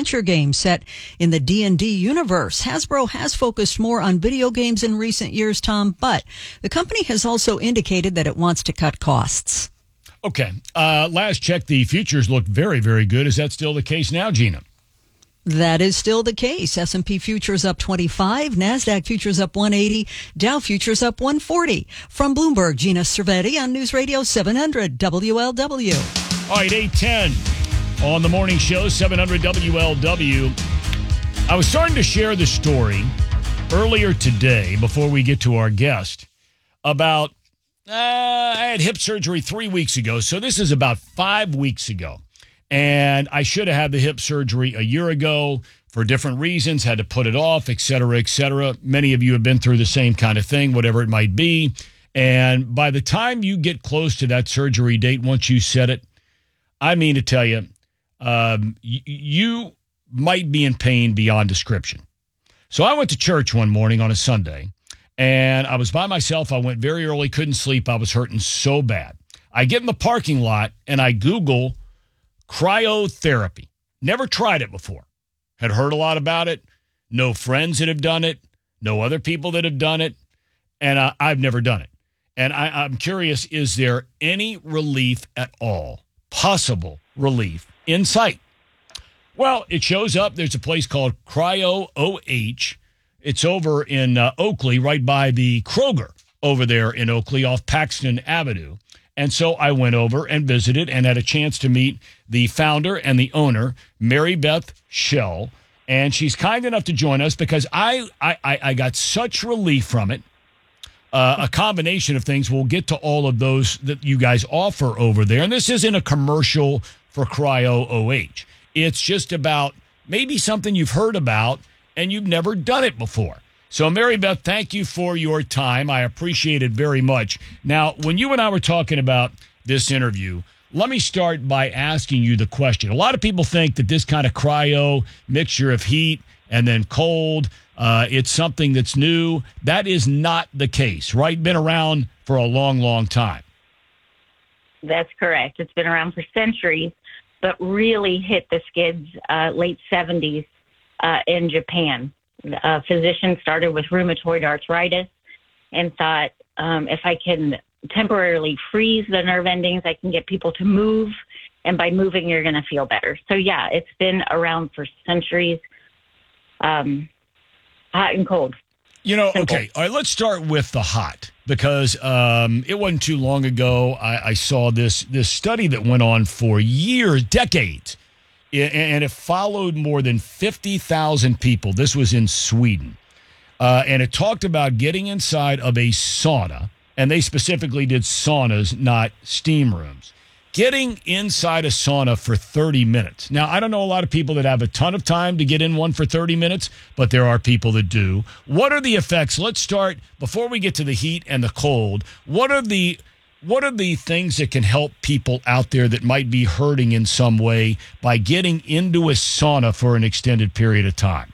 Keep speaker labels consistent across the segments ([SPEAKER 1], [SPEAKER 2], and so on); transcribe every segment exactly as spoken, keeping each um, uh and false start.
[SPEAKER 1] adventure game set in the D and D universe. Hasbro has focused more on video games in recent years, Tom, but the company has also indicated that it wants to cut costs.
[SPEAKER 2] Okay. Uh, last check, the futures looked very, very good. Is that still the case now, Gina?
[SPEAKER 1] That is still the case. S and P futures up twenty-five, NASDAQ futures up one eighty, Dow futures up one forty. From Bloomberg, Gina Cervetti on News Radio seven hundred W L W.
[SPEAKER 2] All right, eight ten on the morning show, seven hundred W L W. I was starting to share the story earlier today before we get to our guest about uh, I had hip surgery three weeks ago, so this is about five weeks ago. And I should have had the hip surgery a year ago for different reasons, had to put it off, et cetera, et cetera. Many of you have been through the same kind of thing, whatever it might be. And by the time you get close to that surgery date, once you set it, I mean to tell you, um, y- you might be in pain beyond description. So I went to church one morning on a Sunday, and I was by myself. I went very early, couldn't sleep. I was hurting so bad. I get in the parking lot, and I Google cryotherapy. Never tried it before. Had heard a lot about it. No friends that have done it. No other people that have done it. And uh, I've never done it. And I, I'm curious, is there any relief at all? Possible relief in sight? Well, it shows up. There's a place called Cryo O H. It's over in uh, Oakley, right by the Kroger over there in Oakley off Paxton Avenue. And so I went over and visited and had a chance to meet the founder and the owner, Mary Beth Shell. And she's kind enough to join us because I I, I got such relief from it. Uh, a combination of things. We'll get to all of those that you guys offer over there. And this isn't a commercial for Cryo O H. It's just about maybe something you've heard about and you've never done it before. So, Mary Beth, thank you for your time. I appreciate it very much. Now, when you and I were talking about this interview, let me start by asking you the question. A lot of people think that this kind of cryo mixture of heat and then cold, uh, it's something that's new. That is not the case, right? Been around for a long, long time.
[SPEAKER 3] That's correct. It's been around for centuries, but really hit the skids uh, late seventies uh, in Japan. A physician started with rheumatoid arthritis and thought, um, if I can temporarily freeze the nerve endings, I can get people to move. And by moving, you're going to feel better. So, yeah, it's been around for centuries, um, hot and cold.
[SPEAKER 2] You know,
[SPEAKER 3] Simple.
[SPEAKER 2] Okay, all right, let's start with the hot, because um, it wasn't too long ago I, I saw this this study that went on for years, decades. And it followed more than fifty thousand people. This was in Sweden. Uh, and it talked about getting inside of a sauna, and they specifically did saunas, not steam rooms. Getting inside a sauna for thirty minutes. Now, I don't know a lot of people that have a ton of time to get in one for thirty minutes, but there are people that do. What are the effects? Let's start, before we get to the heat and the cold, what are the What are the things that can help people out there that might be hurting in some way by getting into a sauna for an extended period of time?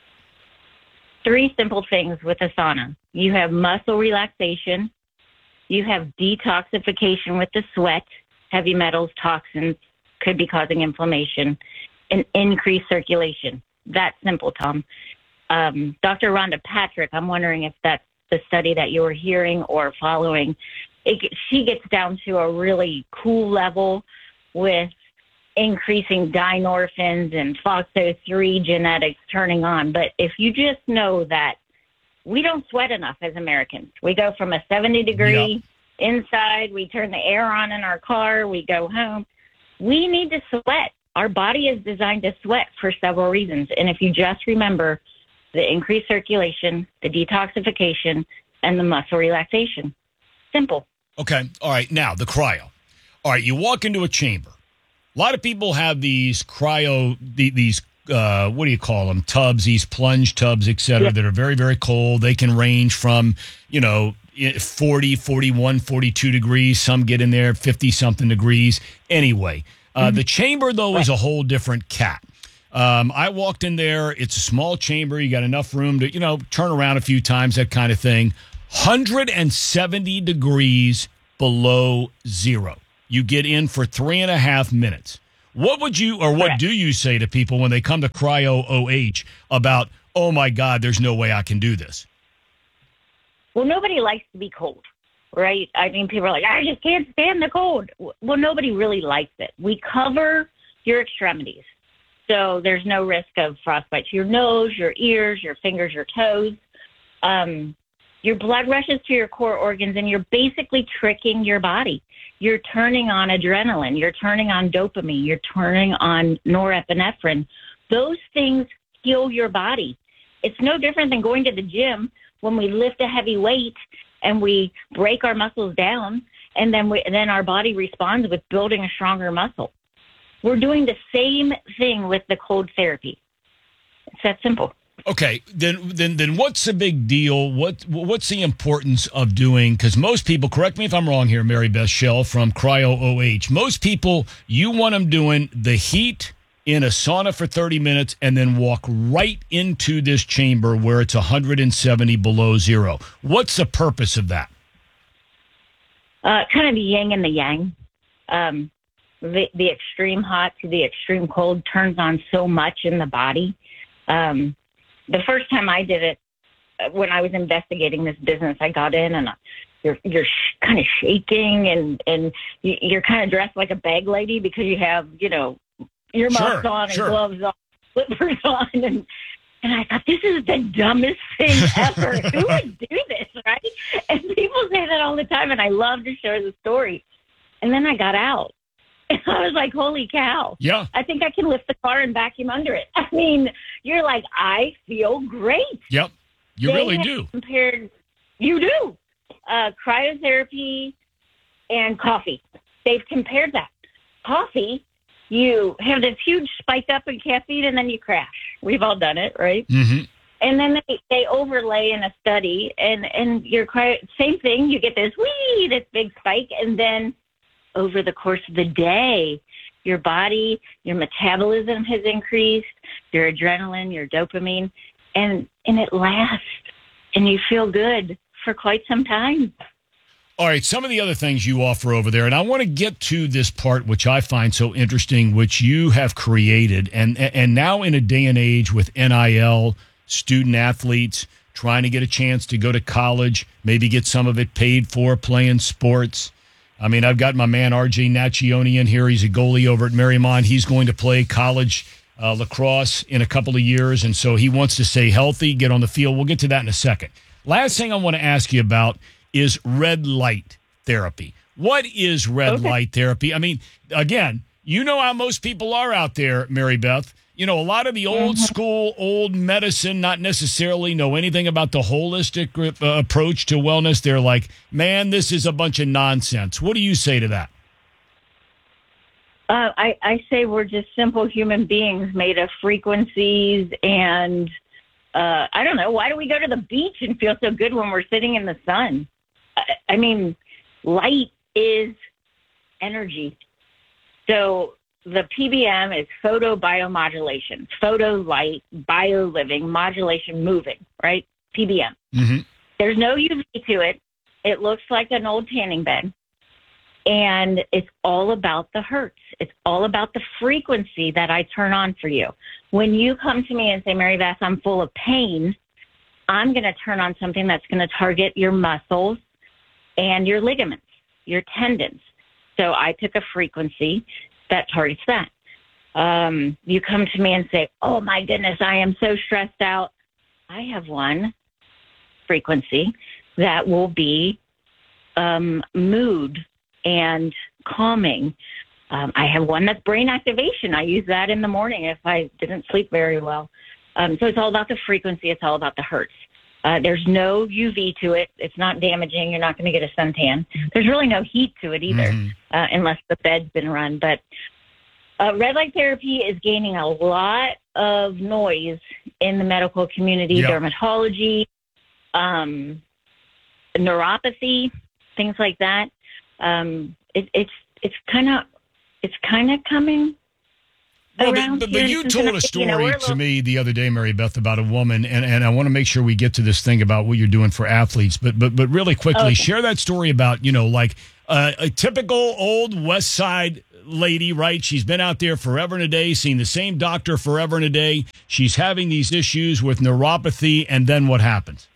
[SPEAKER 3] Three simple things with a sauna. You have muscle relaxation. You have detoxification with the sweat. Heavy metals, toxins could be causing inflammation. And increased circulation. That simple, Tom. Um, Doctor Rhonda Patrick, I'm wondering if that's the study that you were hearing or following. It, she gets down to a really cool level with increasing dynorphins and F O X O three genetics turning on. But if you just know that we don't sweat enough as Americans. We go from a seventy degree yep. inside, we turn the air on in our car, we go home. We need to sweat. Our body is designed to sweat for several reasons. And if you just remember the increased circulation, the detoxification, and the muscle relaxation. Simple.
[SPEAKER 2] Okay. All right. Now, the cryo. All right. You walk into a chamber. A lot of people have these cryo, these, uh, what do you call them? Tubs, these plunge tubs, et cetera, yeah. that are very, very cold. They can range from, you know, forty, forty-one, forty-two degrees. Some get in there fifty-something degrees. Anyway, uh, mm-hmm. the chamber, though, right. is a whole different cat. Um, I walked in there. It's a small chamber. You got enough room to, you know, turn around a few times, that kind of thing. one hundred seventy degrees below zero. You get in for three and a half minutes. What would you or what
[SPEAKER 3] Correct.
[SPEAKER 2] do you say to people when they come to Cryo O H about, oh, my God, there's no way I can do this?
[SPEAKER 3] Well, nobody likes to be cold, right? I mean, people are like, I just can't stand the cold. Well, nobody really likes it. We cover your extremities. So there's no risk of frostbite to your nose, your ears, your fingers, your toes. Um, your blood rushes to your core organs, and you're basically tricking your body. You're turning on adrenaline. You're turning on dopamine. You're turning on norepinephrine. Those things heal your body. It's no different than going to the gym when we lift a heavy weight and we break our muscles down, and then we, and then our body responds with building a stronger muscle. We're doing the same thing with the cold therapy. It's that simple.
[SPEAKER 2] Okay, then then then what's the big deal? What what's the importance of doing? Because most people, correct me if I'm wrong here, Mary Beth Shell from Cryo O H. Most people, you want them doing the heat in a sauna for thirty minutes and then walk right into this chamber where it's one hundred seventy below zero. What's the purpose of that?
[SPEAKER 3] Uh, kind of the yin and the yang. Um, the, the extreme hot to the extreme cold turns on so much in the body. Um, the first time I did it, uh, when I was investigating this business, I got in and uh, you're you're sh- kind of shaking and and you, you're kind of dressed like a bag lady because you have you know earmuffs
[SPEAKER 2] Sure,
[SPEAKER 3] on and
[SPEAKER 2] sure.
[SPEAKER 3] gloves on, slippers on, and and I thought this is the dumbest thing ever. Who would do this, right? And people say that all the time, and I love to share the story. And then I got out. And I was like, holy cow.
[SPEAKER 2] Yeah.
[SPEAKER 3] I think I can lift the car and vacuum under it. I mean, you're like, I feel great.
[SPEAKER 2] Yep. You
[SPEAKER 3] They
[SPEAKER 2] really
[SPEAKER 3] have
[SPEAKER 2] do.
[SPEAKER 3] Compared, you do. Uh, cryotherapy and coffee. They've compared that. Coffee, you have this huge spike up in caffeine and then you crash. We've all done it, right?
[SPEAKER 2] Mm-hmm.
[SPEAKER 3] And then they, they overlay in a study, and, and your cryo, same thing, you get this, whee, this big spike, and then over the course of the day, your body, your metabolism has increased, your adrenaline, your dopamine, and and it lasts, and you feel good for quite some time.
[SPEAKER 2] All right, some of the other things you offer over there, and I want to get to this part, which I find so interesting, which you have created, and and now in a day and age with N I L, student athletes trying to get a chance to go to college, maybe get some of it paid for playing sports. I mean, I've got my man R J Naccioni in here. He's a goalie over at Marymount. He's going to play college uh, lacrosse in a couple of years, and so he wants to stay healthy, get on the field. We'll get to that in a second. Last thing I want to ask you about is red light therapy. What is red
[SPEAKER 3] Okay.
[SPEAKER 2] light therapy? I mean, again, you know how most people are out there, Mary Beth. You know, a lot of the old
[SPEAKER 3] Mm-hmm.
[SPEAKER 2] school, old medicine, not necessarily know anything about the holistic uh, approach to wellness. They're like, man, this is a bunch of nonsense. What do you say to that?
[SPEAKER 3] Uh, I, I say we're just simple human beings made of frequencies and, uh, I don't know, why do we go to the beach and feel so good when we're sitting in the sun? I, I mean, light is energy. So the P B M is photobiomodulation, photo light, bio living, modulation moving, right? P B M.
[SPEAKER 2] Mm-hmm.
[SPEAKER 3] There's no U V to it. It looks like an old tanning bed. And it's all about the hertz. It's all about the frequency that I turn on for you. When you come to me and say, Mary Beth, I'm full of pain, I'm going to turn on something that's going to target your muscles and your ligaments, your tendons. So I pick a frequency that targets that. Um, you come to me and say, oh, my goodness, I am so stressed out. I have one frequency that will be um, mood and calming. Um, I have one that's brain activation. I use that in the morning if I didn't sleep very well. Um, so it's all about the frequency. It's all about the hertz. Uh, there's no U V to it. It's not damaging. You're not going to get a suntan. There's really no heat to it either,
[SPEAKER 2] Mm-hmm.
[SPEAKER 3] uh, unless the bed's been run. But uh, red light therapy is gaining a lot of noise in the medical community,
[SPEAKER 2] Yeah.
[SPEAKER 3] dermatology, um, neuropathy, things like that. Um, it, it's it's kind of it's kind of coming
[SPEAKER 2] Well, but,
[SPEAKER 3] around
[SPEAKER 2] but,
[SPEAKER 3] here
[SPEAKER 2] but
[SPEAKER 3] in
[SPEAKER 2] you told
[SPEAKER 3] Cincinnati.
[SPEAKER 2] a story
[SPEAKER 3] You know, we're a
[SPEAKER 2] to
[SPEAKER 3] little-
[SPEAKER 2] me the other day, Mary Beth, about a woman, and, and I want to make sure we get to this thing about what you're doing for athletes. But but but really quickly,
[SPEAKER 3] Okay.
[SPEAKER 2] share that story about, you know, like uh, a typical old West Side lady, right? She's been out there forever and a day, seen the same doctor forever and a day. She's having these issues with neuropathy, and then what happens?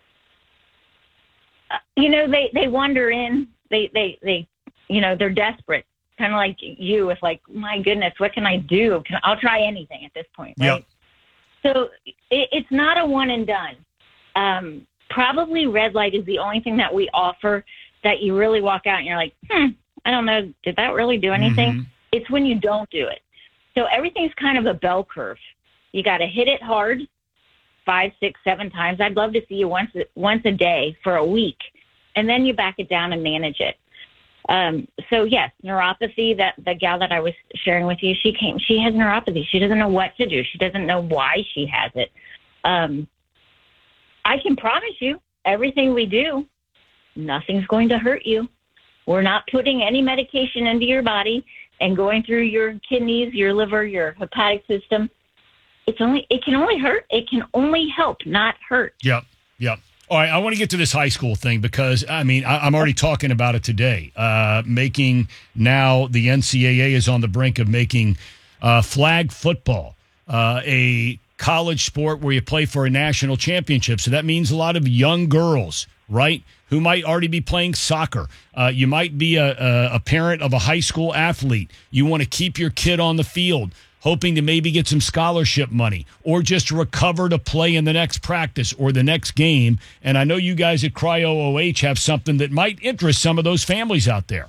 [SPEAKER 3] Uh, you know, they, they wander in. They, they, they, you know, they're desperate. Kind of like you with like, my goodness, what can I do? Can, I'll try anything at this point, right? Yep. So it, it's not a one and done. Um, probably red light is the only thing that we offer that you really walk out and you're like, hmm, I don't know, did that really do anything? Mm-hmm. It's when you don't do it. So everything's kind of a bell curve. You got to hit it hard five, six, seven times. I'd love to see you once, once a day for a week, and then you back it down and manage it. Um, so yes, neuropathy, that the gal that I was sharing with you, she came, she has neuropathy. She doesn't know what to do. She doesn't know why she has it. Um, I can promise you everything we do, nothing's going to hurt you. We're not putting any medication into your body and going through your kidneys, your liver, your hepatic system. It's only, it can only hurt. It can only help, not hurt.
[SPEAKER 2] Yep. Yep. All right. I want to get to this high school thing because, I mean, I, I'm already talking about it today. Uh, making now the N C double A is on the brink of making uh, flag football uh, a college sport where you play for a national championship. So that means a lot of young girls, right, who might already be playing soccer. Uh, you might be a, a, a parent of a high school athlete. You want to keep your kid on the field, hoping to maybe get some scholarship money or just recover to play in the next practice or the next game. And I know you guys at Cryo O H have something that might interest some of those families out there.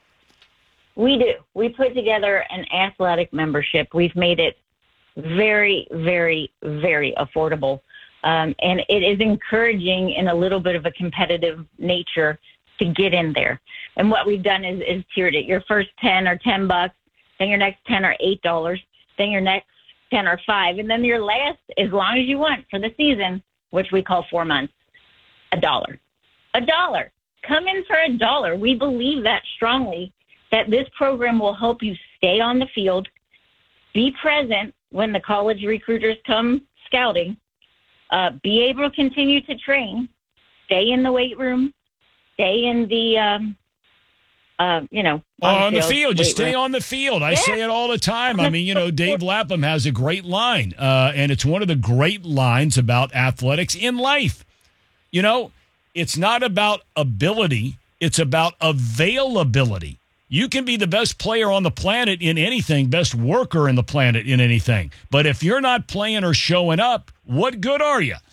[SPEAKER 3] We do. We put together an athletic membership. We've made it very, very, very affordable. Um, and it is encouraging in a little bit of a competitive nature to get in there. And what we've done is, is tiered it. Your first ten are ten bucks, then your next ten are eight dollars, then your next ten are five, and then your last, as long as you want for the season, which we call four months, a dollar. A dollar. Come in for a dollar. We believe that strongly, that this program will help you stay on the field, be present when the college recruiters come scouting, Uh, be able to continue to train, stay in the weight room, stay in the, um, uh, you know.
[SPEAKER 2] On, on the field, field. Just stay room. on the field. I yeah. say it all the time. I mean, you know, Dave Lapham has a great line, uh, and it's one of the great lines about athletics in life. You know, it's not about ability. It's about availability. You can be the best player on the planet in anything, best worker in the planet in anything. But if you're not playing or showing up, what good are you?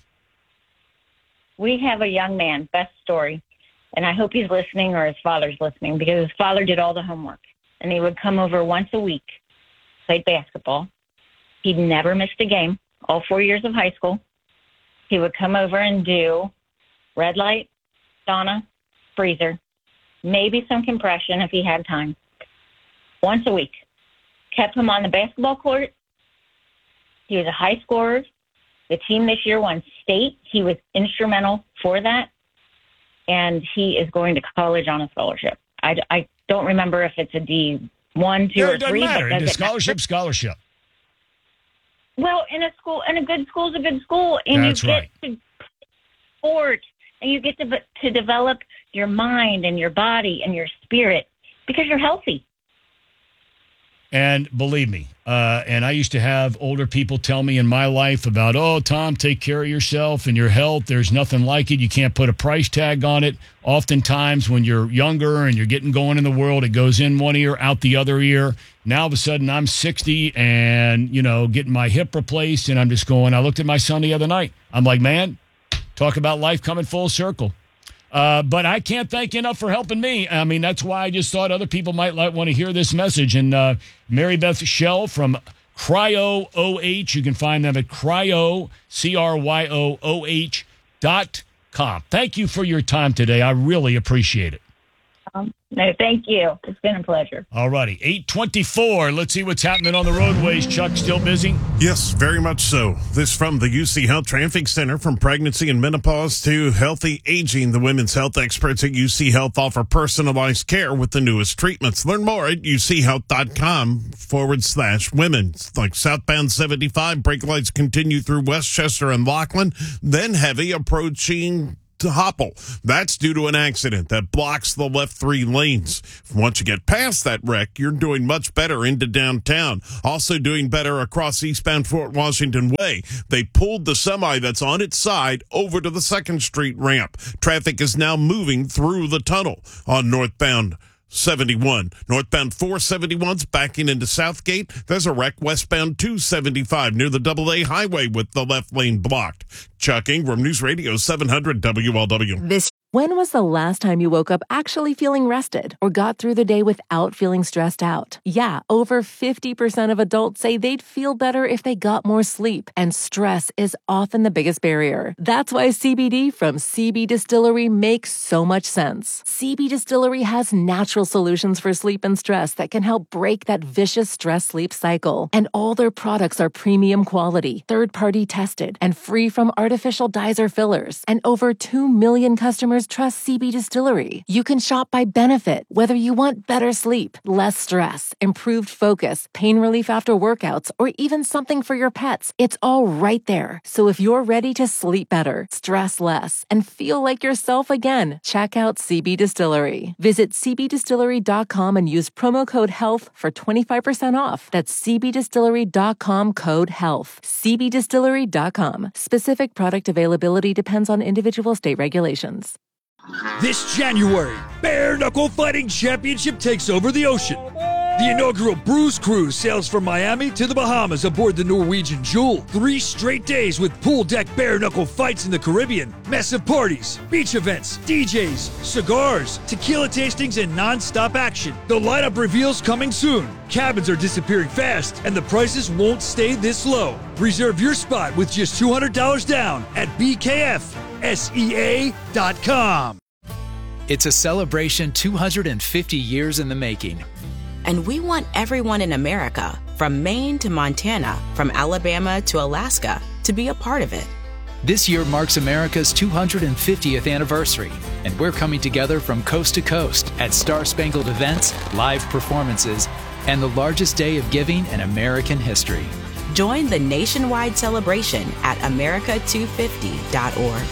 [SPEAKER 3] We have a young man, best story, and I hope he's listening or his father's listening, because his father did all the homework, and he would come over once a week, played basketball. He'd never missed a game, all four years of high school. He would come over and do red light, sauna, freezer, maybe some compression if he had time, once a week. Kept him on the basketball court. He was a high scorer. The team this year won state. He was instrumental for that, and he is going to college on a scholarship. I, I don't remember if it's a D one, two,
[SPEAKER 2] yeah,
[SPEAKER 3] or three.
[SPEAKER 2] Matter.
[SPEAKER 3] But
[SPEAKER 2] does scholarship, matter? scholarship.
[SPEAKER 3] Well, in a school, in a good school is a good school, and
[SPEAKER 2] That's
[SPEAKER 3] you get
[SPEAKER 2] right.
[SPEAKER 3] to sport, and you get to to develop your mind and your body and your spirit because you're healthy.
[SPEAKER 2] And believe me, uh, and I used to have older people tell me in my life about, oh, Tom, take care of yourself and your health. There's nothing like it. You can't put a price tag on it. Oftentimes when you're younger and you're getting going in the world, it goes in one ear, out the other ear. Now, all of a sudden, I'm sixty and, you know, getting my hip replaced, and I'm just going, I looked at my son the other night. I'm like, man, talk about life coming full circle. Uh, but I can't thank you enough for helping me. I mean, that's why I just thought other people might like, want to hear this message. And uh, Mary Beth Shell from Cryo O H, you can find them at cryo, C R Y O O H dot com. Thank you for your time today. I really appreciate it.
[SPEAKER 3] Um, no, thank you. It's been a pleasure.
[SPEAKER 2] All righty. eight twenty-four. Let's see what's happening on the roadways. Chuck, still busy?
[SPEAKER 4] Yes, very much so. This from the U C Health Traffic Center. From pregnancy and menopause to healthy aging, the women's health experts at U C Health offer personalized care with the newest treatments. Learn more at uchealth.com forward slash women. Like southbound seventy-five, brake lights continue through Westchester and Laughlin, then heavy approaching to Hopple. That's due to an accident that blocks the left three lanes. Once you get past that wreck, you're doing much better into downtown. Also doing better across eastbound Fort Washington Way. They pulled the semi that's on its side over to the second Street ramp. Traffic is now moving through the tunnel on northbound seventy-one. Northbound four seventy-one's backing into Southgate. There's a wreck westbound two seventy-five near the Double A Highway with the left lane blocked. Chuck Ingram, News Radio seven hundred W L W.
[SPEAKER 5] This When was the last time you woke up actually feeling rested or got through the day without feeling stressed out? Yeah, over fifty percent of adults say they'd feel better if they got more sleep, and stress is often the biggest barrier. That's why C B D from C B Distillery makes so much sense. C B Distillery has natural solutions for sleep and stress that can help break that vicious stress-sleep cycle. And all their products are premium quality, third-party tested, and free from artificial dyes or fillers. And over two million customers trust C B Distillery. You can shop by benefit, whether you want better sleep, less stress, improved focus, pain relief after workouts, or even something for your pets. It's all right there. So if you're ready to sleep better, stress less, and feel like yourself again, check out C B Distillery. Visit c b distillery dot com and use promo code HEALTH for twenty-five percent off. That's c b distillery dot com code HEALTH. c b distillery dot com. Specific product availability depends on individual state regulations.
[SPEAKER 6] This January, Bare Knuckle Fighting Championship takes over the ocean. The inaugural Bruise Cruise sails from Miami to the Bahamas aboard the Norwegian Jewel. Three straight days with pool deck bare knuckle fights in the Caribbean, massive parties, beach events, D Js, cigars, tequila tastings, and non-stop action. The lineup reveals coming soon. Cabins are disappearing fast, and the prices won't stay this low. Reserve your spot with just two hundred dollars down at b k f s e a dot com.
[SPEAKER 7] It's a celebration two hundred fifty years in the making.
[SPEAKER 8] And we want everyone in America, from Maine to Montana, from Alabama to Alaska, to be a part of it.
[SPEAKER 7] This year marks America's two hundred fiftieth anniversary, and we're coming together from coast to coast at Star-Spangled events, live performances, and the largest day of giving in American history.
[SPEAKER 8] Join the nationwide celebration at america two fifty dot org.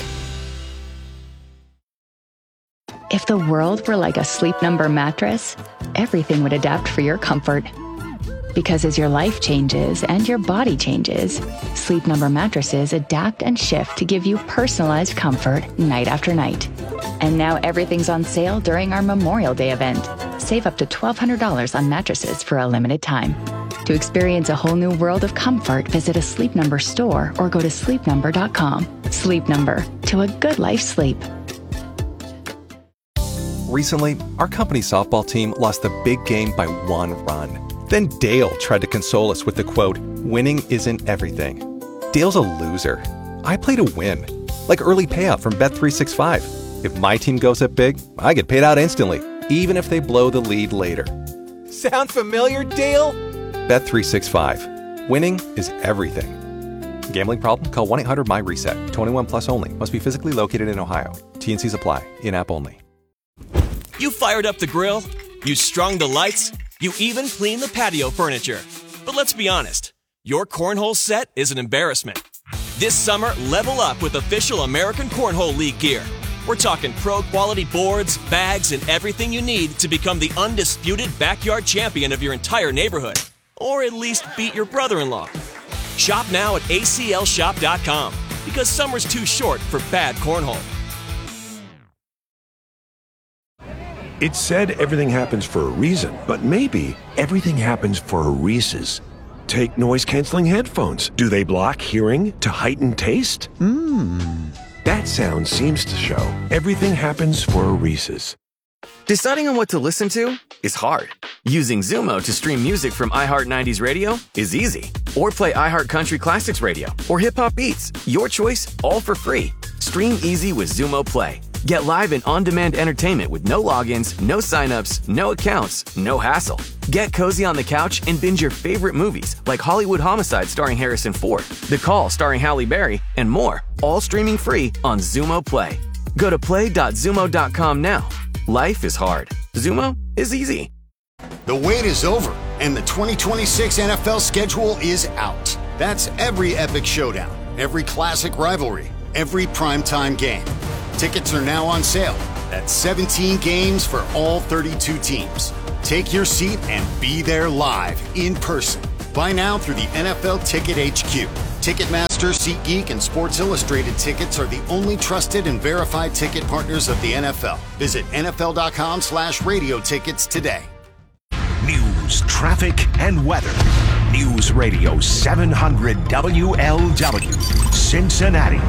[SPEAKER 9] If the world were like a Sleep Number mattress, everything would adapt for your comfort. Because as your life changes and your body changes, Sleep Number mattresses adapt and shift to give you personalized comfort night after night. And now everything's on sale during our Memorial Day event. Save up to twelve hundred dollars on mattresses for a limited time. To experience a whole new world of comfort, visit a Sleep Number store or go to sleep number dot com. Sleep Number, to a good life sleep.
[SPEAKER 10] Recently, our company softball team lost the big game by one run. Then Dale tried to console us with the quote, "Winning isn't everything." Dale's a loser. I play to win. Like early payout from Bet three sixty-five. If my team goes up big, I get paid out instantly, even if they blow the lead later. Sound familiar, Dale? Bet three sixty-five. Winning is everything. Gambling problem? Call one eight hundred M Y reset. twenty-one plus only. Must be physically located in Ohio. T N Cs apply. In-app only.
[SPEAKER 11] You fired up the grill, you strung the lights, you even cleaned the patio furniture. But let's be honest, your cornhole set is an embarrassment. This summer, level up with official American Cornhole League gear. We're talking pro-quality boards, bags, and everything you need to become the undisputed backyard champion of your entire neighborhood. Or at least beat your brother-in-law. Shop now at a c l shop dot com, because summer's too short for bad cornhole.
[SPEAKER 12] It's said everything happens for a reason, but maybe everything happens for a Reese's. Take noise-canceling headphones. Do they block hearing to heighten taste? Mmm. That sound seems to show everything happens for a Reese's.
[SPEAKER 13] Deciding on what to listen to is hard. Using Zumo to stream music from iHeart nineties Radio is easy. Or play iHeart Country Classics Radio or Hip Hop Beats. Your choice, all for free. Stream easy with Zumo Play. Get live and on-demand entertainment with no logins, no signups, no accounts, no hassle. Get cozy on the couch and binge your favorite movies like Hollywood Homicide starring Harrison Ford, The Call starring Halle Berry, and more, all streaming free on Zumo Play. Go to play dot zumo dot com now. Life is hard. Zumo is easy.
[SPEAKER 14] The wait is over, and the twenty twenty-six N F L schedule is out. That's every epic showdown, every classic rivalry, every primetime game. Tickets are now on sale. That's seventeen games for all thirty-two teams. Take your seat and be there live in person. Buy now through the N F L Ticket H Q. Ticketmaster, SeatGeek, and Sports Illustrated tickets are the only trusted and verified ticket partners of the N F L. Visit nfl.com slash radio tickets today.
[SPEAKER 15] News, traffic, and weather. News Radio seven hundred W L W, Cincinnati.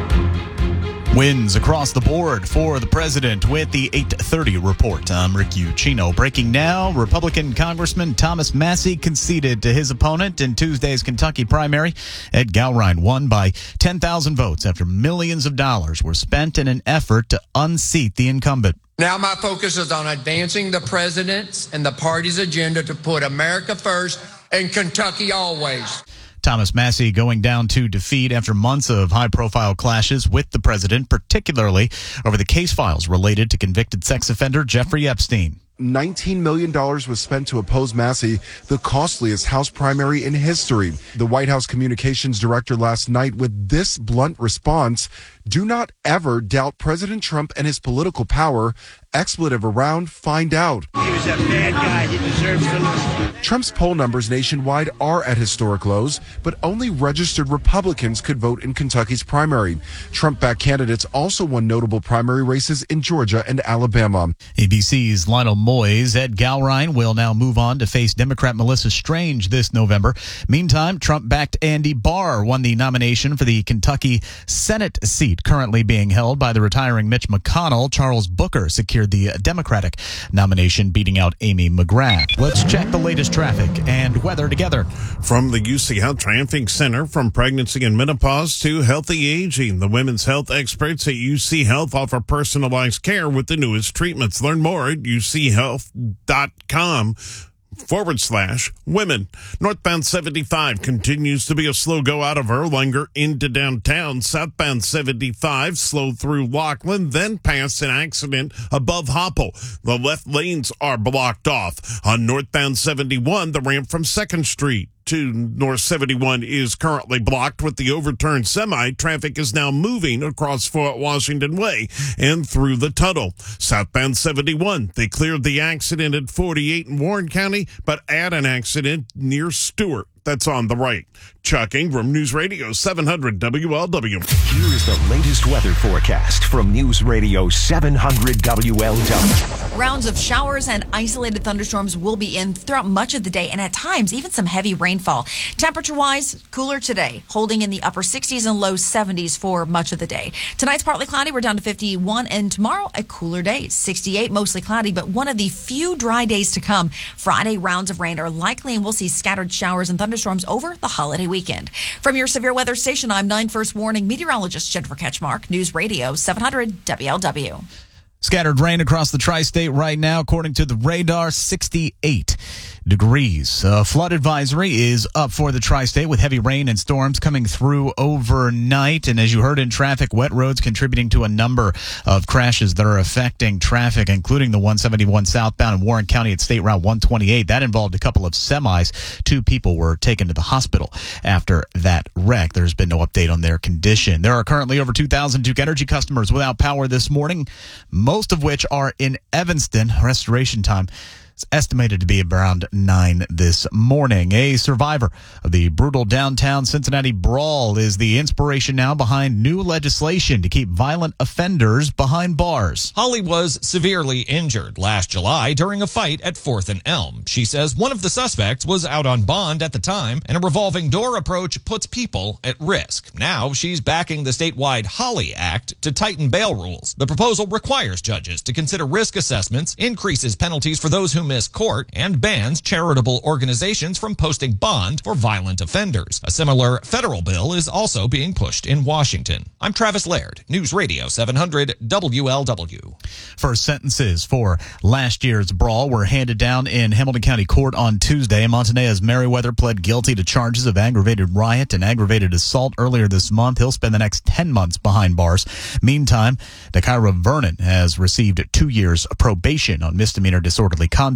[SPEAKER 16] Wins across the board for the president with the eight thirty report. I'm Rick Ucchino. Breaking now, Republican Congressman Thomas Massie conceded to his opponent in Tuesday's Kentucky primary. Ed Gowrine won by ten thousand votes after millions of dollars were spent in an effort to unseat the incumbent.
[SPEAKER 17] Now my focus is on advancing the president's and the party's agenda to put America first and Kentucky always.
[SPEAKER 16] Thomas Massie going down to defeat after months of high-profile clashes with the president, particularly over the case files related to convicted sex offender Jeffrey Epstein.
[SPEAKER 18] nineteen million dollars was spent to oppose Massie, the costliest House primary in history. The White House communications director last night with this blunt response: do not ever doubt President Trump and his political power. Expletive around, find out.
[SPEAKER 19] He was a bad guy. He deserves to lose.
[SPEAKER 18] Trump's poll numbers nationwide are at historic lows, but only registered Republicans could vote in Kentucky's primary. Trump-backed candidates also won notable primary races in Georgia and Alabama.
[SPEAKER 16] A B C's Lionel Moyes, Ed Gowrine will now move on to face Democrat Melissa Strange this November. Meantime, Trump-backed Andy Barr won the nomination for the Kentucky Senate seat currently being held by the retiring Mitch McConnell. Charles Booker secured the Democratic nomination, beating out Amy McGrath. Let's check the latest traffic and weather together.
[SPEAKER 4] From the U C Health Traffic Center, from pregnancy and menopause to healthy aging, the women's health experts at U C Health offer personalized care with the newest treatments. Learn more at u c health dot com forward slash women. Northbound seventy-five continues to be a slow go out of Erlanger into downtown. Southbound seventy-five slow through Laughlin, then past an accident above Hopple. The left lanes are blocked off. On northbound seventy-one, the ramp from second Street to North seventy-one is currently blocked with the overturned semi. Traffic is now moving across Fort Washington Way and through the tunnel. Southbound seventy-one, they cleared the accident at forty-eight in Warren County, but add an accident near Stewart. That's on the right. Chuck Ingram, News Radio seven hundred W L W.
[SPEAKER 15] Here is the latest weather forecast from News Radio seven hundred W L W.
[SPEAKER 20] Rounds of showers and isolated thunderstorms will be in throughout much of the day, and at times even some heavy rainfall. Temperature-wise, cooler today, holding in the upper sixties and low seventies for much of the day. Tonight's partly cloudy, we're down to fifty-one, and tomorrow a cooler day, sixty-eight, mostly cloudy, but one of the few dry days to come. Friday, rounds of rain are likely, and we'll see scattered showers and thunderstorms over the holiday weekend. From your severe weather station, I'm nine First Warning meteorologist Jennifer Ketchmark, News Radio seven hundred W L W.
[SPEAKER 16] Scattered rain across the tri-state right now, according to the radar, sixty-eight degrees. A flood advisory is up for the tri-state with heavy rain and storms coming through overnight. And as you heard in traffic, wet roads contributing to a number of crashes that are affecting traffic, including the one seventy-one southbound in Warren County at State Route one twenty-eight. That involved a couple of semis. Two people were taken to the hospital after that wreck. There's been no update on their condition. There are currently over two thousand Duke Energy customers without power this morning, most of which are in Evanston. Restoration time is estimated to be around nine this morning. A survivor of the brutal downtown Cincinnati brawl is the inspiration now behind new legislation to keep violent offenders behind bars.
[SPEAKER 21] Holly was severely injured last July during a fight at fourth and Elm. She says one of the suspects was out on bond at the time, and a revolving door approach puts people at risk. Now she's backing the statewide Holly Act to tighten bail rules. The proposal requires judges to consider risk assessments, increases penalties for those who miss court, and bans charitable organizations from posting bond for violent offenders. A similar federal bill is also being pushed in Washington. I'm Travis Laird, News Radio seven hundred W L W.
[SPEAKER 16] First sentences for last year's brawl were handed down in Hamilton County Court on Tuesday. Montanea's Merriweather pled guilty to charges of aggravated riot and aggravated assault earlier this month. He'll spend the next ten months behind bars. Meantime, Dakira Vernon has received two years probation on misdemeanor disorderly conduct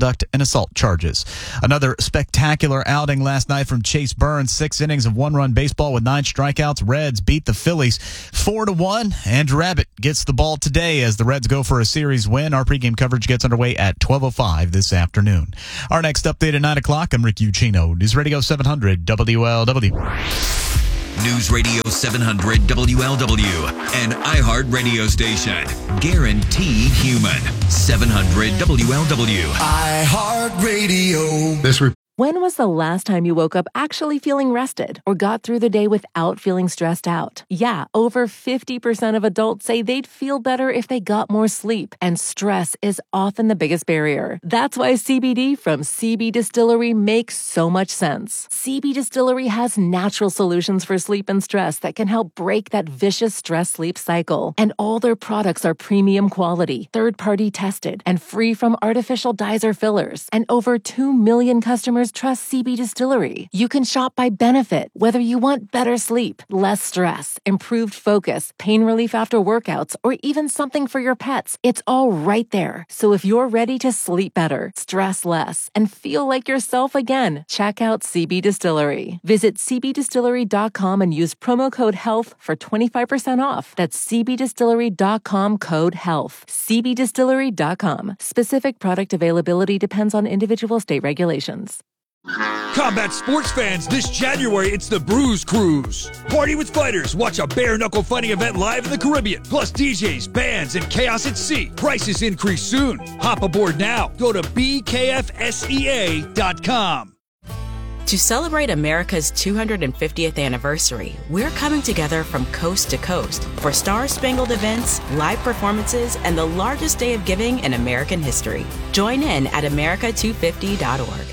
[SPEAKER 16] misconduct and assault charges. Another spectacular outing last night from Chase Burns. Six innings of one-run baseball with nine strikeouts. Reds beat the Phillies four to one. Andrew Abbott gets the ball today as the Reds go for a series win. Our pregame coverage gets underway at twelve oh five this afternoon. Our next update at nine o'clock. I'm Rick Ucchino, News Radio seven hundred W L W.
[SPEAKER 1] News Radio seven hundred W L W, an iHeart radio station. Guaranteed human. seven hundred W L W.
[SPEAKER 22] iHeart Radio. This re-
[SPEAKER 5] When was the last time you woke up actually feeling rested or got through the day without feeling stressed out? Yeah, over fifty percent of adults say they'd feel better if they got more sleep, and stress is often the biggest barrier. That's why C B D from C B Distillery makes so much sense. C B Distillery has natural solutions for sleep and stress that can help break that vicious stress-sleep cycle. And all their products are premium quality, third-party tested, and free from artificial dyes or fillers. And over two million customers trust C B Distillery. You can shop by benefit, whether you want better sleep, less stress, improved focus, pain relief after workouts, or even something for your pets. It's all right there. So if you're ready to sleep better, stress less, and feel like yourself again, check out C B Distillery. Visit c b distillery dot com and use promo code HEALTH for twenty-five percent off. That's c b distillery dot com code HEALTH. c b distillery dot com. Specific product availability depends on individual state regulations.
[SPEAKER 6] Combat sports fans, this January, it's the Bruise Cruise. Party with fighters. Watch a bare-knuckle fighting event live in the Caribbean. Plus D Js, bands, and chaos at sea. Prices increase soon. Hop aboard now. Go to b k f s e a dot com.
[SPEAKER 8] To celebrate America's two hundred fiftieth anniversary, we're coming together from coast to coast for star-spangled events, live performances, and the largest day of giving in American history. Join in at america two fifty dot org.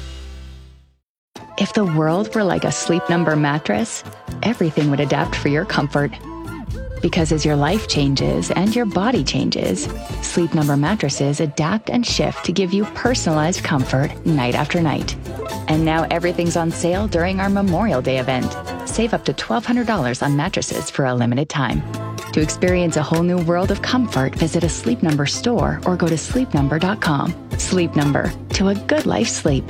[SPEAKER 9] If the world were like a Sleep Number mattress, everything would adapt for your comfort. Because as your life changes and your body changes, Sleep Number mattresses adapt and shift to give you personalized comfort night after night. And now everything's on sale during our Memorial Day event. Save up to twelve hundred dollars on mattresses for a limited time. To experience a whole new world of comfort, visit a Sleep Number store or go to sleep number dot com. Sleep Number, to a good life sleep.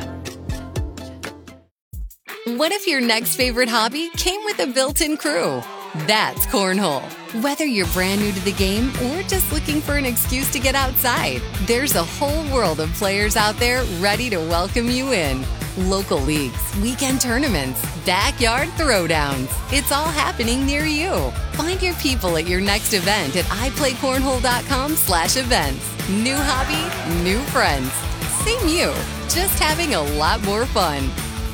[SPEAKER 23] What if your next favorite hobby came with a built-in crew? That's Cornhole. Whether you're brand new to the game or just looking for an excuse to get outside, there's a whole world of players out there ready to welcome you in. Local leagues, weekend tournaments, backyard throwdowns. It's all happening near you. Find your people at your next event at i play cornhole dot com slash events. New hobby, new friends. Same you, just having a lot more fun.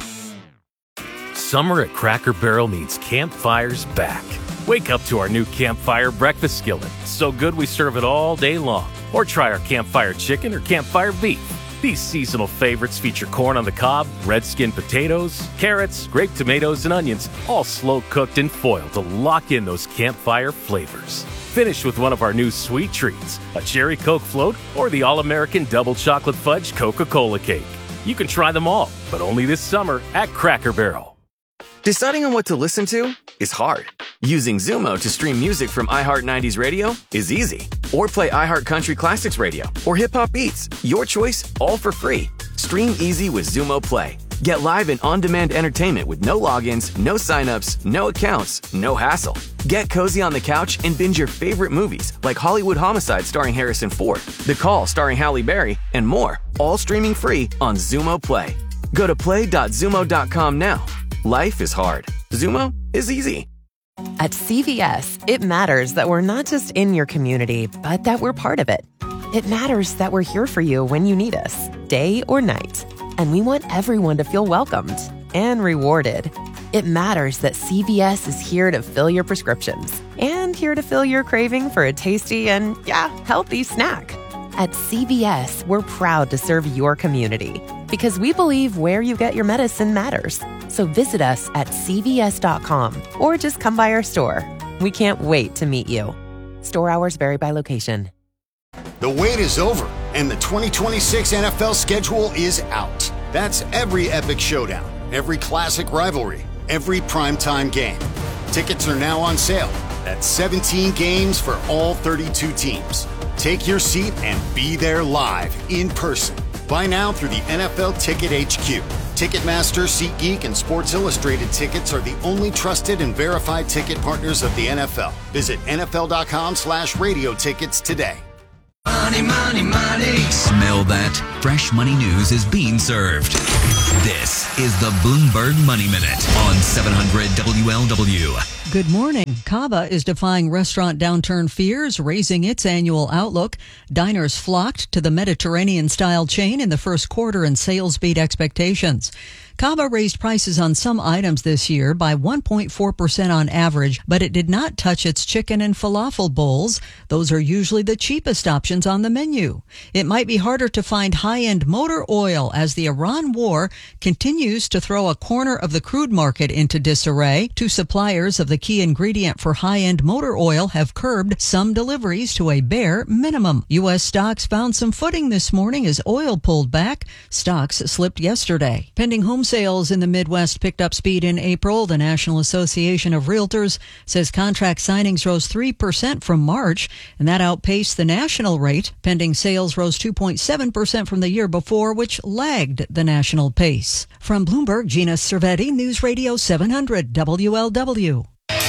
[SPEAKER 24] Summer at Cracker Barrel means campfires back. Wake up to our new Campfire Breakfast Skillet. So good we serve it all day long. Or try our Campfire Chicken or Campfire Beef. These seasonal favorites feature corn on the cob, red skin potatoes, carrots, grape tomatoes, and onions, all slow cooked in foil to lock in those campfire flavors. Finish with one of our new sweet treats, a cherry Coke float or the all-American double chocolate fudge Coca-Cola cake. You can try them all, but only this summer at Cracker Barrel.
[SPEAKER 13] Deciding on what to listen to is hard. Using Zumo to stream music from iHeart nineties Radio is easy. Or play iHeart Country Classics Radio or Hip Hop Beats. Your choice, all for free. Stream easy with Zumo Play. Get live and on-demand entertainment with no logins, no signups, no accounts, no hassle. Get cozy on the couch and binge your favorite movies like Hollywood Homicide starring Harrison Ford, The Call starring Halle Berry, and more. All streaming free on Zumo Play. Go to play dot zumo dot com now. Life is hard. Zumo is easy.
[SPEAKER 25] At C V S, it matters that we're not just in your community, but that we're part of it. It matters that we're here for you when you need us, day or night. And we want everyone to feel welcomed and rewarded. It matters that C V S is here to fill your prescriptions and here to fill your craving for a tasty and, yeah, healthy snack. At C V S, we're proud to serve your community because we believe where you get your medicine matters. So visit us at c v s dot com or just come by our store. We can't wait to meet you. Store hours vary by location.
[SPEAKER 14] The wait is over, and the twenty twenty-six N F L schedule is out. That's every epic showdown, every classic rivalry, every primetime game. Tickets are now on sale. That's seventeen games for all thirty-two teams. Take your seat and be there live, in person. Buy now through the N F L Ticket H Q. Ticketmaster, SeatGeek, and Sports Illustrated tickets are the only trusted and verified ticket partners of the N F L. Visit nfl.com slash radio tickets today.
[SPEAKER 1] Money, money, money. Smell that? Fresh money news is being served. This is the Bloomberg Money Minute on seven hundred W L W.
[SPEAKER 2] Good morning. Cava is defying restaurant downturn fears, raising its annual outlook. Diners flocked to the Mediterranean-style chain in the first quarter and sales beat expectations. Cava raised prices on some items this year by one point four percent on average, but it did not touch its chicken and falafel bowls. Those are usually the cheapest options on the menu. It might be harder to find high-end motor oil as the Iran war continues to throw a corner of the crude market into disarray. Two suppliers of the key ingredient for high-end motor oil have curbed some deliveries to a bare minimum. U S stocks found some footing this morning as oil pulled back. Stocks slipped yesterday. Pending home sales in the Midwest picked up speed in April. The National Association of Realtors says contract signings rose three percent from March, and that outpaced the national rate. Pending sales rose two point seven percent from the year before, which lagged the national pace. From Bloomberg, Gina Cervetti, News Radio seven hundred W L W.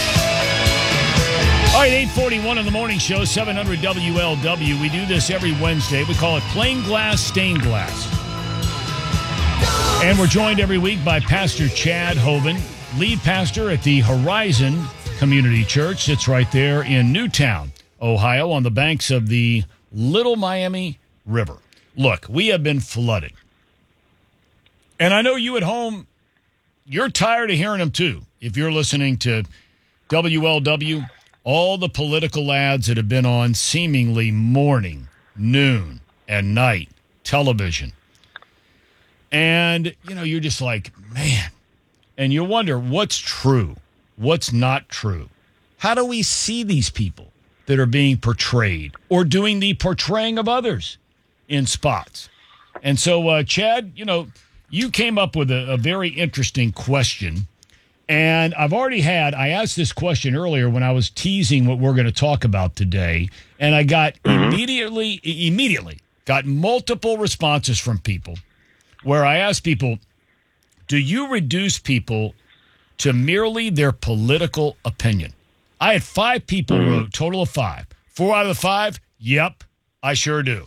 [SPEAKER 3] All right, eight forty-one on the morning show, seven hundred W L W. We do this every Wednesday. We call it Plain Glass, Stained Glass. And we're joined every week by Pastor Chad Hovind, lead pastor at the Horizon Community Church. Sits right there in Newtown, Ohio, on the banks of the Little Miami River. Look, we have been flooded. And I know you at home, you're tired of hearing them too. If you're listening to W L W, all the political ads that have been on seemingly morning, noon, and night television. And, you know, you're just like, man. And you wonder what's true, what's not true. How do we see these people that are being portrayed or doing the portraying of others in spots? And so, uh, Chad, you know, you came up with a, a very interesting question. And I've already had, I asked this question earlier when I was teasing what we're going to talk about today. And I got mm-hmm. immediately, immediately got multiple responses from people where I asked people, do you reduce people to merely their political opinion? I had five people mm-hmm. wrote, total of five. Four out of the five, yep, I sure do.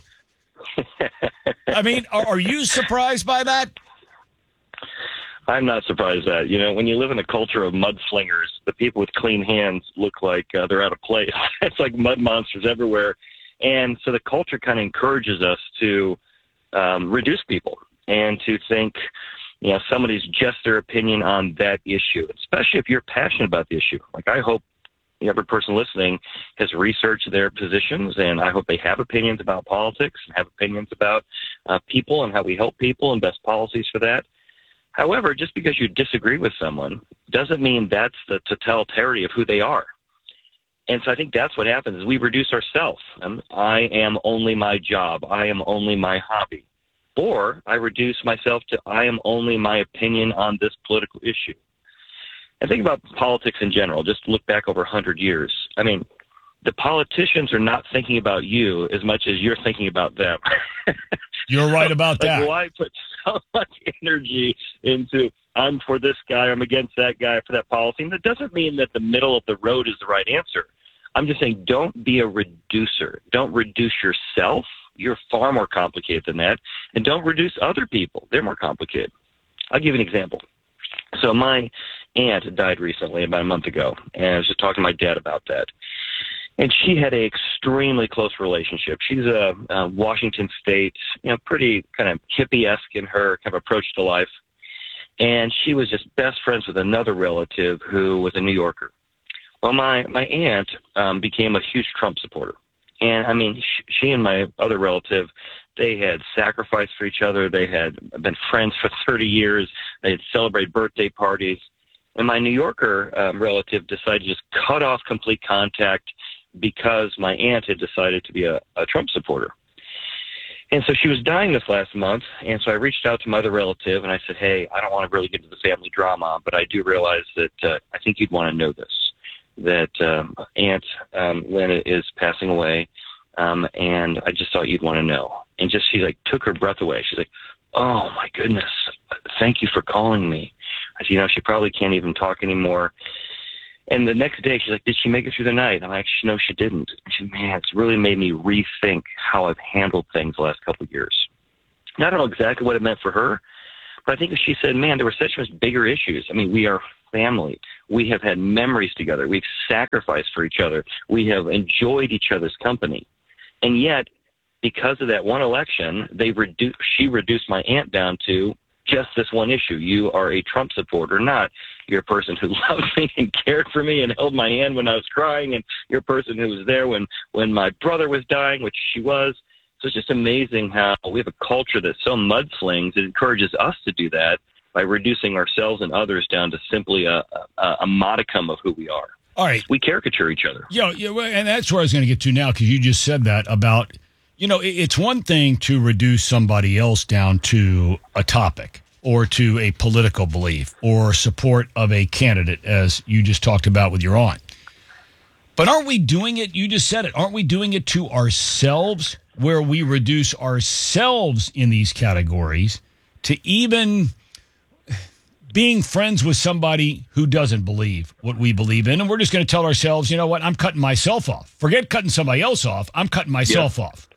[SPEAKER 3] I mean, are, are you surprised by that?
[SPEAKER 7] I'm not surprised that, you know, when you live in a culture of mudslingers, the people with clean hands look like uh, they're out of place. It's like mud monsters everywhere. And so the culture kind of encourages us to um, reduce people and to think, you know, somebody's just their opinion on that issue, especially if you're passionate about the issue. Like, I hope every person listening has researched their positions, and I hope they have opinions about politics and have opinions about uh, people and how we help people and best policies for that. However, just because you disagree with someone doesn't mean that's the totality of who they are. And so I think that's what happens is we reduce ourselves. Um, I am only my job. I am only my hobby. Or I reduce myself to I am only my opinion on this political issue. And think about politics in general. Just look back over one hundred years. I mean, the politicians are not thinking about you as much as you're thinking about them.
[SPEAKER 3] You're right about
[SPEAKER 7] like,
[SPEAKER 3] that.
[SPEAKER 7] Why put so much energy into I'm for this guy, I'm against that guy for that policy? And that doesn't mean that the middle of the road is the right answer. I'm just saying don't be a reducer. Don't reduce yourself. You're far more complicated than that. And don't reduce other people. They're more complicated. I'll give you an example. So my aunt died recently, about a month ago, and I was just talking to my dad about that. And she had an extremely close relationship. She's a, a Washington State, you know, pretty kind of hippie-esque in her kind of approach to life. And she was just best friends with another relative who was a New Yorker. Well, my, my aunt um, became a huge Trump supporter. And, I mean, sh- she and my other relative, they had sacrificed for each other. They had been friends for thirty years. They had celebrated birthday parties. And my New Yorker um, relative decided to just cut off complete contact because my aunt had decided to be a, a Trump supporter. And so she was dying this last month, and so I reached out to my other relative, and I said, hey, I don't want to really get into the family drama, but I do realize that uh, I think you'd want to know this, that um, Aunt um, Lynn is passing away, um, and I just thought you'd want to know. and just she like took her breath away. She's like, "Oh my goodness, thank you for calling me." I said, "You know, she probably can't even talk anymore." And the next day, she's like, "Did she make it through the night?" I'm like, "No, she didn't." And she, man, it's really made me rethink how I've handled things the last couple of years. And I don't know exactly what it meant for her, but I think she said, man, there were such much bigger issues. I mean, we are family. We have had memories together. We've sacrificed for each other. We have enjoyed each other's company. And yet, because of that one election, they reduced, she reduced my aunt down to just this one issue. You are a Trump supporter, not you're a person who loved me and cared for me and held my hand when I was crying, and you're a person who was there when, when my brother was dying, which she was. So it's just amazing how we have a culture that so mudslings. It encourages us to do that by reducing ourselves and others down to simply a, a, a modicum of who we are.
[SPEAKER 3] All right.
[SPEAKER 7] We caricature each other.
[SPEAKER 3] Yeah, yeah, and that's where I was going to get to now, because you just said that about, you know, it's one thing to reduce somebody else down to a topic or to a political belief or support of a candidate, as you just talked about with your aunt. But aren't we doing it? You just said it. Aren't we doing it to ourselves, where we reduce ourselves in these categories to even being friends with somebody who doesn't believe what we believe in? And we're just going to tell ourselves, you know what, I'm cutting myself off. Forget cutting somebody else off. I'm cutting myself
[SPEAKER 7] yeah.
[SPEAKER 3] off.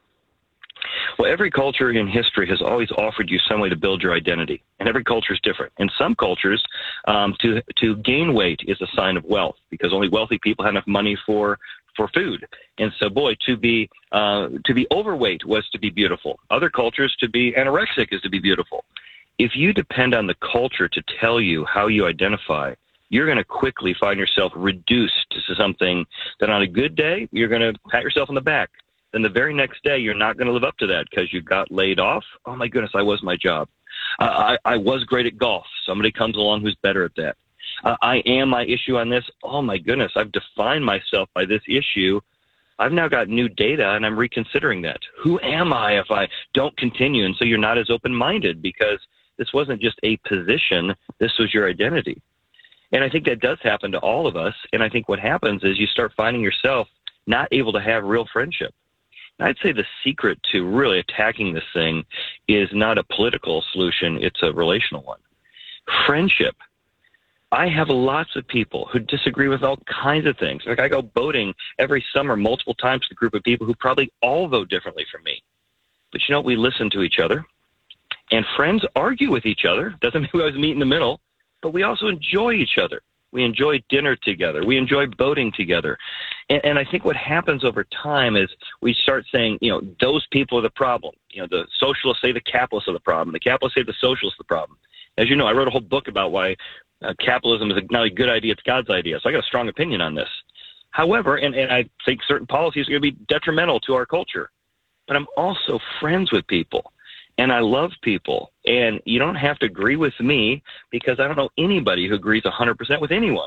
[SPEAKER 7] Well, every culture in history has always offered you some way to build your identity, and every culture is different. In some cultures, um, to to gain weight is a sign of wealth, because only wealthy people have enough money for for food. And so, boy, to be uh, to be overweight was to be beautiful. Other cultures, to be anorexic is to be beautiful. If you depend on the culture to tell you how you identify, you're going to quickly find yourself reduced to something that on a good day, you're going to pat yourself on the back. Then the very next day, you're not going to live up to that because you got laid off. Oh, my goodness, I was my job. Uh, I, I was great at golf. Somebody comes along who's better at that. Uh, I am my issue on this. Oh, my goodness, I've defined myself by this issue. I've now got new data, and I'm reconsidering that. Who am I if I don't continue? And so you're not as open-minded, because this wasn't just a position. This was your identity. And I think that does happen to all of us. And I think what happens is you start finding yourself not able to have real friendship. I'd say the secret to really attacking this thing is not a political solution. It's a relational one. Friendship. I have lots of people who disagree with all kinds of things. Like, I go boating every summer multiple times with a group of people who probably all vote differently from me. But you know, we listen to each other. And friends argue with each other. Doesn't mean we always meet in the middle. But we also enjoy each other. We enjoy dinner together. We enjoy boating together. And, and I think what happens over time is we start saying, you know, those people are the problem. You know, the socialists say the capitalists are the problem. The capitalists say the socialists are the problem. As you know, I wrote a whole book about why uh, capitalism is not a good idea, it's God's idea. So I got a strong opinion on this. However, and, and I think certain policies are going to be detrimental to our culture. But I'm also friends with people. And I love people, and you don't have to agree with me, because I don't know anybody who agrees one hundred percent with anyone.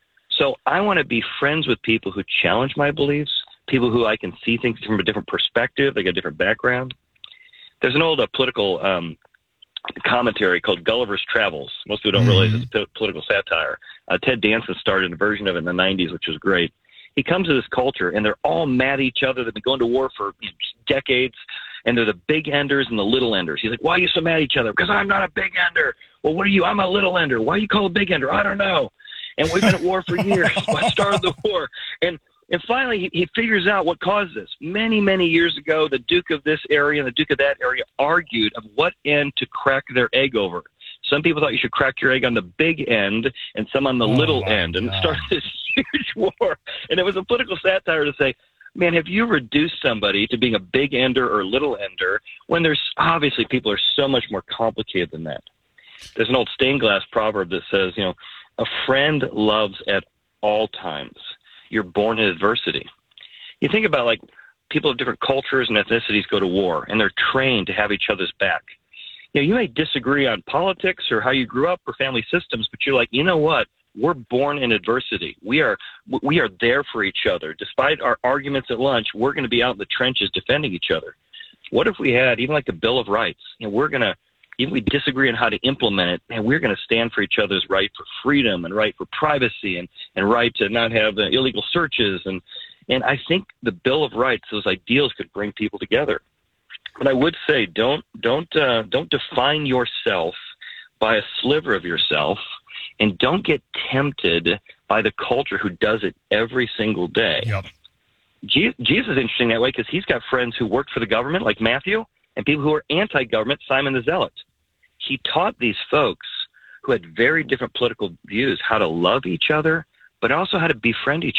[SPEAKER 7] So I want to be friends with people who challenge my beliefs, people who I can see things from a different perspective, they got a different background. There's an old uh, political um, commentary called Gulliver's Travels. Most people don't mm-hmm. realize it's a political satire. Uh, Ted Danson started a version of it in the nineties, which was great. He comes to this culture, and they're all mad at each other. They've been going to war for you know, decades. And they're the big enders and the little enders. He's like, why are you so mad at each other? Because I'm not a big ender. Well, what are you? I'm a little ender. Why are you called a big ender? I don't know. And we've been at war for years. I started the war. And and finally, he, he figures out what caused this. Many, many years ago, the Duke of this area and the Duke of that area argued of what end to crack their egg over. Some people thought you should crack your egg on the big end and some on the oh little end. And God. It started this huge war. And it was a political satire to say, man, have you reduced somebody to being a big ender or little ender when there's obviously people are so much more complicated than that? There's an old stained glass proverb that says, you know, a friend loves at all times. You're born in adversity. You think about, like, people of different cultures and ethnicities go to war, and they're trained to have each other's back. You know, you may disagree on politics or how you grew up or family systems, but you're like, you know what? We're born in adversity. We are we are there for each other. Despite our arguments at lunch, we're going to be out in the trenches defending each other. What if we had even like the Bill of Rights? You know, we're going to, even if we disagree on how to implement it, and we're going to stand for each other's right for freedom and right for privacy and, and right to not have uh, illegal searches. And, and I think the Bill of Rights, those ideals could bring people together. But I would say don't don't uh, don't define yourself by a sliver of yourself, and don't get tempted by the culture who does it every single day.
[SPEAKER 3] Yep.
[SPEAKER 7] Jesus, Jesus is interesting that way because he's got friends who worked for the government, like Matthew, and people who are anti-government, Simon the Zealot. He taught these folks who had very different political views how to love each other, but also how to befriend each